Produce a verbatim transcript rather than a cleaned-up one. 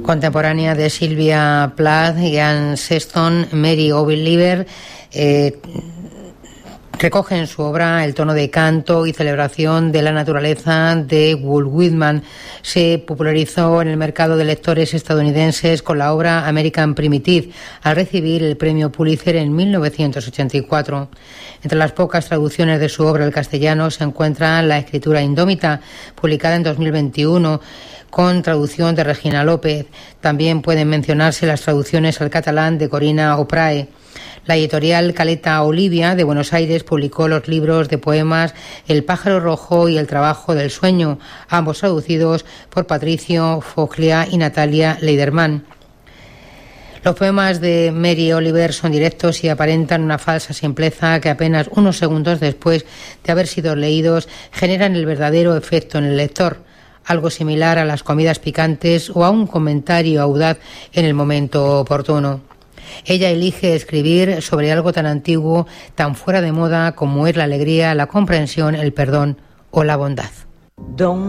Contemporánea de Sylvia Plath y Anne Sexton, Mary Oliver eh, recoge en su obra el tono de canto y celebración de la naturaleza de Walt Whitman. Se popularizó en el mercado de lectores estadounidenses con la obra American Primitive, al recibir el premio Pulitzer en mil novecientos ochenta y cuatro. Entre las pocas traducciones de su obra al castellano se encuentra La escritura indómita, publicada en dos mil veintiuno, con traducción de Regina López. También pueden mencionarse las traducciones al catalán de Corina Oprae. La editorial Caleta Olivia de Buenos Aires publicó los libros de poemas El pájaro rojo y El trabajo del sueño, ambos traducidos por Patricio Foglia y Natalia Leiderman. Los poemas de Mary Oliver son directos y aparentan una falsa simpleza que apenas unos segundos después de haber sido leídos generan el verdadero efecto en el lector, algo similar a las comidas picantes o a un comentario audaz en el momento oportuno. Ella elige escribir sobre algo tan antiguo, tan fuera de moda como es la alegría, la comprensión, el perdón o la bondad.